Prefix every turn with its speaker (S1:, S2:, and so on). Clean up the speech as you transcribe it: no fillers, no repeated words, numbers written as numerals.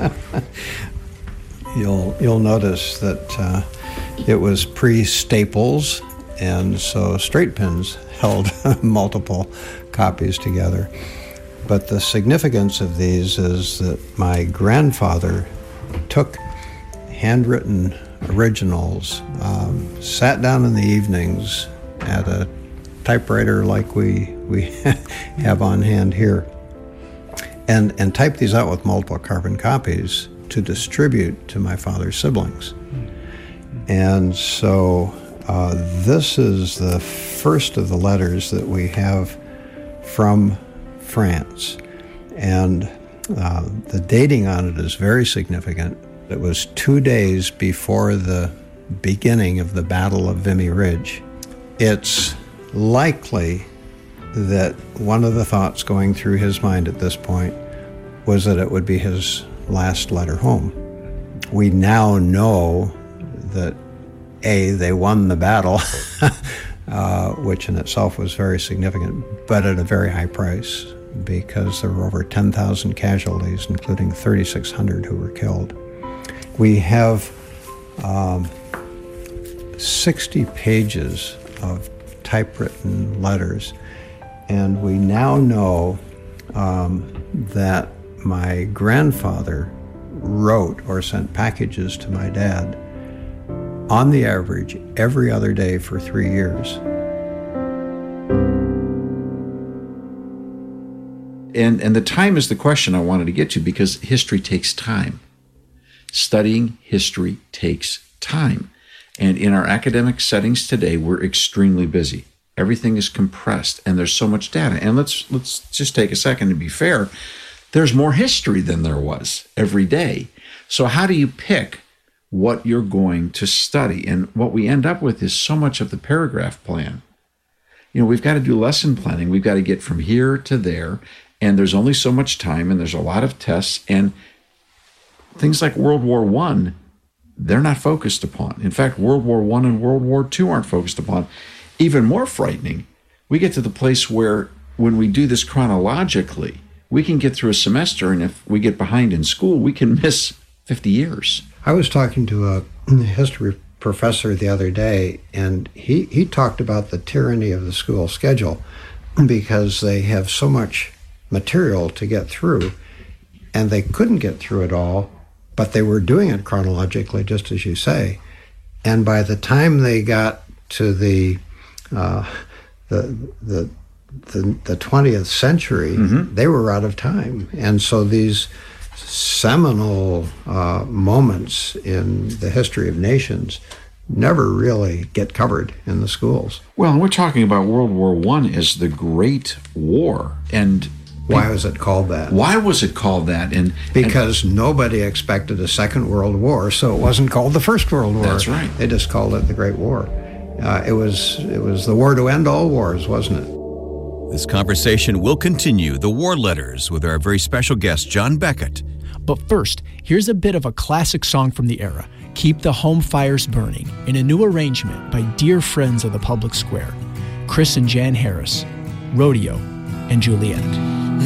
S1: You'll notice that it was pre-staples, and so straight pins held multiple copies together. But the significance of these is that my grandfather took handwritten originals, sat down in the evenings at a typewriter like we have on hand here, and typed these out with multiple carbon copies to distribute to my father's siblings. And so this is the first of the letters that we have from France. And the dating on it is very significant. It was 2 days before the beginning of the Battle of Vimy Ridge. It's likely that one of the thoughts going through his mind at this point was that it would be his last letter home. We now know that, A, they won the battle, which in itself was very significant, but at a very high price, because there were over 10,000 casualties, including 3,600 who were killed. We have 60 pages of typewritten letters, and we now know that my grandfather wrote or sent packages to my dad on the average every other day for 3 years.
S2: And the time is the question I wanted to get to, because history takes time. Studying history takes time. And in our academic settings today, we're extremely busy. Everything is compressed, and there's so much data. And let's just take a second to be fair. There's more history than there was every day. So how do you pick what you're going to study? And what we end up with is so much of the paragraph plan. You know, we've got to do lesson planning. We've got to get from here to there, and there's only so much time, and there's a lot of tests, and things like World War I, they're not focused upon. In fact, World War I and World War II aren't focused upon. Even more frightening, we get to the place where when we do this chronologically, we can get through a semester, and if we get behind in school, we can miss 50 years.
S1: I was talking to a history professor the other day, and he talked about the tyranny of the school schedule, because they have so much material to get through, and they couldn't get through it all, but they were doing it chronologically, just as you say. And by the time they got to the 20th century, they were out of time. And so these seminal moments in the history of nations never really get covered in the schools.
S2: Well, we're talking about World War I as the Great War. And
S1: why was it called that?
S2: Why was it called that?
S1: Because nobody expected a Second World War, so it wasn't called the First World War.
S2: That's right.
S1: They just called it the Great War. It was the war to end all wars, wasn't it?
S3: This conversation will continue, The War Letters, with our very special guest, John Beckett.
S4: But first, here's a bit of a classic song from the era, Keep the Home Fires Burning, in a new arrangement by dear friends of the public square, Chris and Jan Harris, Rodeo and Juliet.